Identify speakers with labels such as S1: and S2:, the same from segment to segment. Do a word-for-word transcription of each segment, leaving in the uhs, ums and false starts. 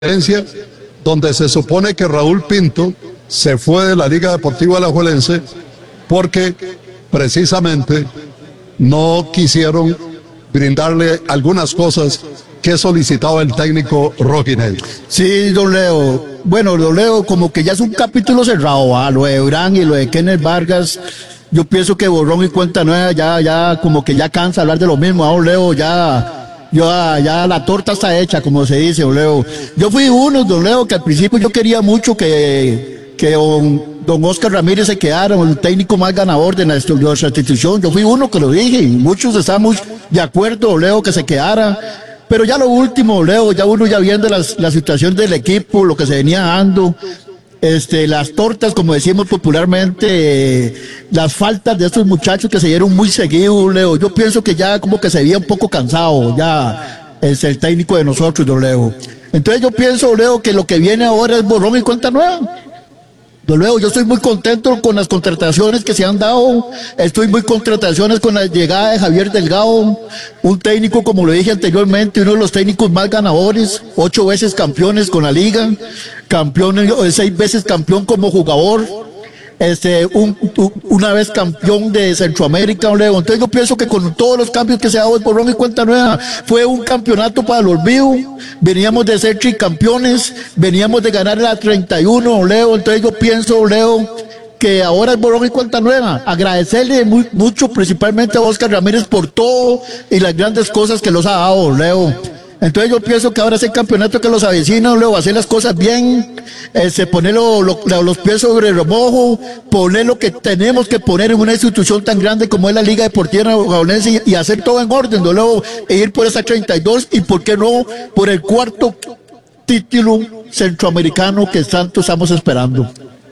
S1: conferencia donde se supone que Raúl Pinto se fue de la Liga Deportiva Alajuelense porque precisamente no quisieron brindarle algunas cosas que solicitaba el técnico rojinegro.
S2: Sí, don Leo. Bueno, don Leo, como que ya es un capítulo cerrado, ¿va? Lo de Durán y lo de Kenneth Vargas. Yo pienso que borrón y cuenta nueva, ya, ya, como que ya cansa hablar de lo mismo, ¿va, don Leo? Ya, ya, ya la torta está hecha, como se dice, don Leo. Yo fui uno, don Leo, que al principio yo quería mucho que, que don, don Oscar Ramírez se quedara, el técnico más ganador de nuestra, de nuestra institución. Yo fui uno que lo dije, y muchos estamos de acuerdo, don Leo, que se quedara. Pero ya lo último, Leo, ya uno ya viendo las, la situación del equipo, lo que se venía dando, este, las tortas, como decimos popularmente, eh, las faltas de estos muchachos que se dieron muy seguidos, Leo. Yo pienso que ya como que se veía un poco cansado, ya es el técnico de nosotros, don Leo. Entonces yo pienso, Leo, que lo que viene ahora es borrón y cuenta nueva. Don Leo, yo estoy muy contento con las contrataciones que se han dado, estoy muy contrataciones con la llegada de Javier Delgado, un técnico, como lo dije anteriormente, uno de los técnicos más ganadores, ocho veces campeones con la liga, campeón, seis veces campeón como jugador, este, un, una vez campeón de Centroamérica, don Leo. Entonces yo pienso que con todos los cambios que se ha dado el borrón y cuenta nueva, fue un campeonato para el olvido, veníamos de ser tricampeones, veníamos de ganar la treinta y uno, don Leo. Entonces yo pienso, don Leo, que ahora es borrón y cuenta nueva. Agradecerle muy, mucho, principalmente a Oscar Ramírez por todo y las grandes cosas que los ha dado, don Leo. Entonces yo pienso que ahora es el campeonato que los avecina, luego hacer las cosas bien, este, poner lo, lo, los pies sobre el remojo, poner lo que tenemos que poner en una institución tan grande como es la Liga Deportiva Alajuelense y, y hacer todo en orden, ¿no? Luego e ir por esa treinta y dos y por qué no por el cuarto título centroamericano que tanto estamos esperando.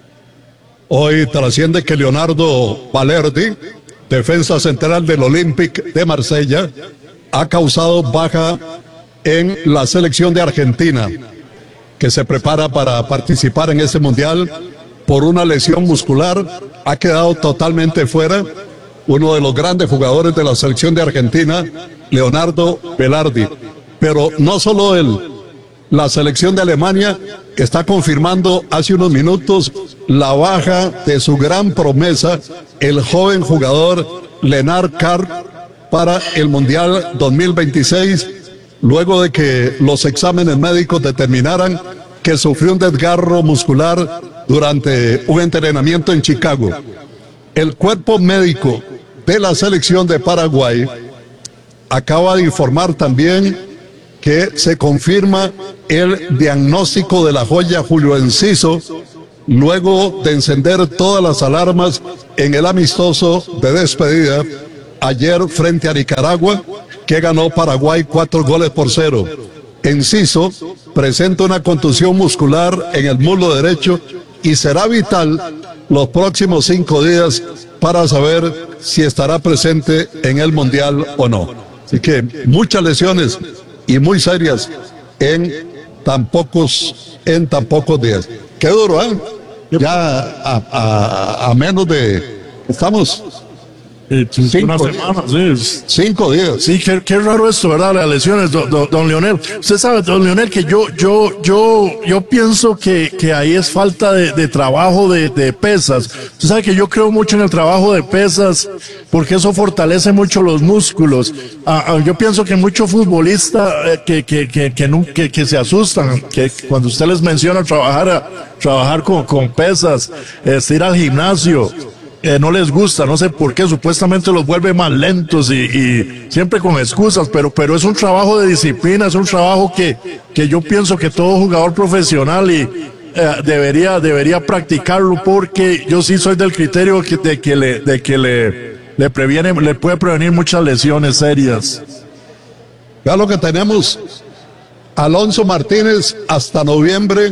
S1: Hoy trasciende que Leonardo Balerdi, defensa central del Olympique de Marsella, ha causado baja en la selección de Argentina, que se prepara para participar en este mundial por una lesión muscular. Ha quedado totalmente fuera uno de los grandes jugadores de la selección de Argentina, Leonardo Balerdi. Pero no solo él, la selección de Alemania está confirmando hace unos minutos la baja de su gran promesa, el joven jugador Lennart Karp, para el mundial dos mil veintiséis, luego de que los exámenes médicos determinaran que sufrió un desgarro muscular durante un entrenamiento en Chicago. El cuerpo médico de la selección de Paraguay acaba de informar también que se confirma el diagnóstico de la joya Julio Enciso, luego de encender todas las alarmas en el amistoso de despedida ayer frente a Nicaragua, que ganó Paraguay cuatro goles por cero. Enciso presenta una contusión muscular en el muslo derecho y será vital los próximos cinco días para saber si estará presente en el Mundial o no. Así que muchas lesiones y muy serias en tan pocos, en tan pocos días. Qué duro, ¿eh? Ya a, a, a menos de... Estamos...
S3: Eh, cinco, una semana, sí.
S1: Cinco días.
S3: Sí, qué, qué raro esto, ¿verdad? Las lesiones, don, don, don Leonel. Usted sabe, don Leonel, que yo, yo, yo, yo pienso que, que ahí es falta de, de trabajo de, de pesas. Usted sabe que yo creo mucho en el trabajo de pesas porque eso fortalece mucho los músculos. Ah, ah, yo pienso que muchos futbolistas eh, que, que, que, que, no, que, que se asustan, que cuando usted les menciona trabajar, trabajar con, con pesas, este, ir al gimnasio, Eh, no les gusta, no sé por qué, supuestamente los vuelve más lentos y, y siempre con excusas, pero, pero es un trabajo de disciplina, es un trabajo que, que yo pienso que todo jugador profesional y, eh, debería, debería practicarlo, porque yo sí soy del criterio que, de que le, de que le, le previene, le puede prevenir muchas lesiones serias.
S1: Ya lo que tenemos, Alonso Martínez hasta noviembre,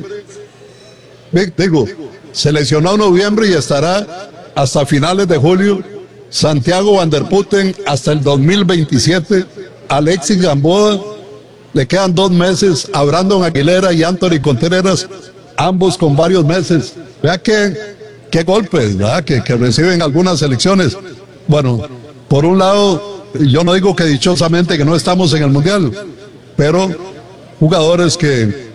S1: digo, se lesionó en noviembre y estará hasta finales de julio. Santiago Van der Putten hasta el dos mil veintisiete. Alexis Gamboa, le quedan dos meses. A Brandon Aguilera y Anthony Contreras, ambos con varios meses. Vea qué, qué golpes, ¿verdad? Que, que reciben algunas selecciones. Bueno, por un lado, yo no digo que dichosamente que no estamos en el Mundial, pero jugadores que